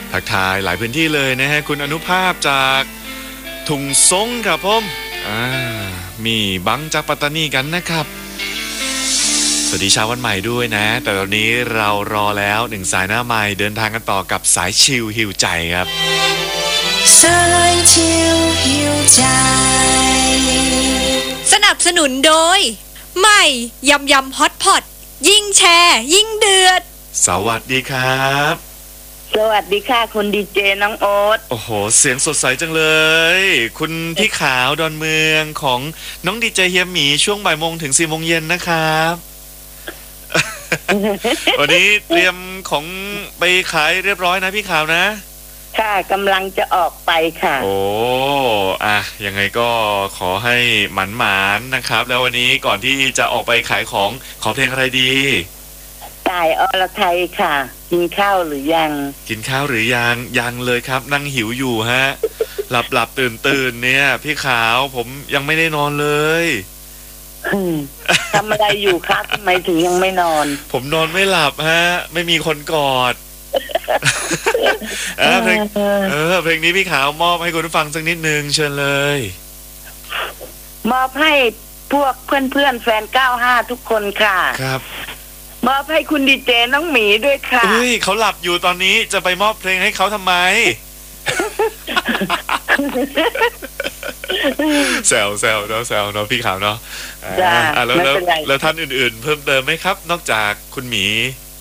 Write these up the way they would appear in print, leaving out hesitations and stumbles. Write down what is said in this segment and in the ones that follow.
ทักทายหลายพื้นที่เลยนะฮะคุณอนุภาพจากถุงซงครับผมมีบังจากปัตตานีกันนะครับสวัสดีเช้าวันใหม่ด้วยนะแต่ตอนนี้เรารอแล้วหนึ่งสายหน้าใหม่เดินทางกันต่อกับสายชิลฮิวใจครับสายชิลฮิวใจสนับสนุนโดยใหม่ยำยำฮอตพอตยิ่งแชร์ยิ่งเดือดสวัสดีครับสวัสดีค่ะคุณดีเจน้องโอ๊ตโอ้โหเสียงสดใสจังเลยคุณพี่ขาวดอนเมืองของน้องดีเจเฮียหมีช่วงบ่ายโมงถึง4 โมงเย็นนะครับวันนี้เตรียมของไปขายเรียบร้อยนะพี่ขาวนะค่ะกำลังจะออกไปค่ะโอ้ยังไงก็ขอให้หมันๆนะครับแล้ววันนี้ก่อนที่จะออกไปขายของขอเพลงอะไรดีต่ายอรไทยค่ะกินข้าวหรือยังกินข้าวหรือยังเลยครับนั่งหิวอยู่ฮะหลับตื่นเนี่ยพี่ขาวผมยังไม่ได้นอนเลยทำอะไรอยู่ครับทำไมถึงยังไม่นอนผมนอนไม่หลับฮะไม่มีคนกอดเพลงนี้พี่ขาวมอบให้คุณผู้ฟังสักนิดนึงเชิญเลยมอบให้พวกเพื่อนๆแฟน95ทุกคนค่ะครับมอบให้คุณดีเจน้องหมีด้วยค่ะเฮ้ยเขาหลับอยู่ตอนนี้จะไปมอบเพลงให้เขาทำไมแซวเนาะพี่ขาวเนาะแล้วท่านอื่นๆเพิ่มเติมไหมครับนอกจากคุณหมี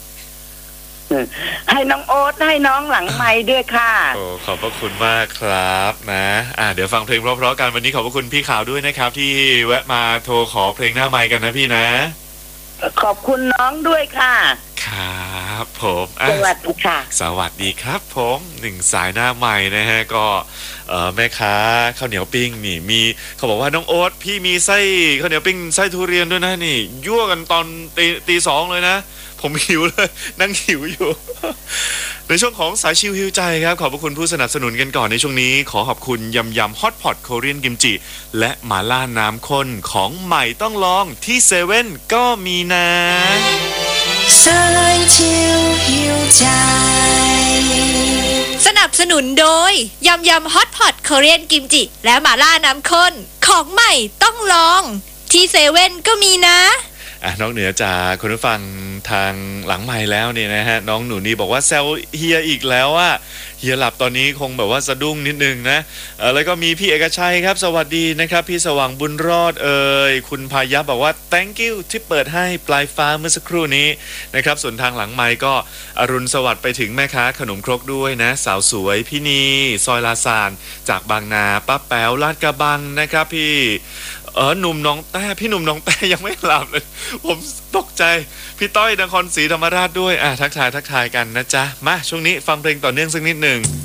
ให้น้องโอ๊ตให้น้องหลังไมค์ด้วยค่ะโอ้ขอบพระคุณมากครับนะเดี๋ยวฟังเพลงเพราะๆกันวันนี้ขอบพระคุณพี่ขาวด้วยนะครับที่แวะมาโทรขอเพลงหน้าไมค์กันนะพี่นะขอบคุณน้องด้วยค่ะครับผมสวัสดีค่ะสวัสดีครับผมหนึ่งสายหน้าใหม่นะฮะก็แม่ค้าข้าวเหนียวปิ้งนี่มีเขาบอกว่าน้องโอ๊ตพี่มีไส้ข้าวเหนียวปิ้งไส้ทุเรียนด้วยนะนี่ยั่วกันตอนตีสองเลยนะผมหิวเลยนั่งหิวอยู่ในช่วงของสายชิลฮิวใจครับขอบพระคุณผู้สนับสนุนกันก่อนในช่วงนี้ขอขอบคุณยำฮอตพอตโคเรียนกิมจิและหม่าล่าน้ำข้นของใหม่ต้องลองที่เซเว่นก็มีนะสายชิลฮิวใจสนับสนุนโดยยำฮอตพอตโคเรียนกิมจิและหม่าล่าน้ำข้นของใหม่ต้องลองที่เซเว่นก็มีนะนอกเหนือจากคุณผู้ฟังทางหลังไมค์แล้วเนี่ยนะฮะน้องหนูนี่บอกว่าแซวเฮียอีกแล้วว่าเฮียหลับตอนนี้คงแบบว่าสะดุ้งนิดนึงนะแล้วก็มีพี่เอกชัยครับสวัสดีนะครับพี่สว่างบุญรอดคุณพายับบอกว่า thank you ที่เปิดให้ปลายฟ้าเมื่อสักครู่นี้นะครับส่วนทางหลังไมค์ก็อรุณสวัสดิ์ไปถึงแม่ค้าขนมครกด้วยนะสาวสวยพี่นีซอยลาซานจากบางนาป้าแป๋วลาดกระบังนะครับพี่หนุ่มน้องแต้พี่หนุ่มน้องแต้ยังไม่หลับเลยผมตกใจพี่ต้อยนครศรีธรรมราชด้วยทักทายกันนะจ๊ะมาช่วงนี้ฟังเพลงต่อเนื่องสักนิดหนึ่ง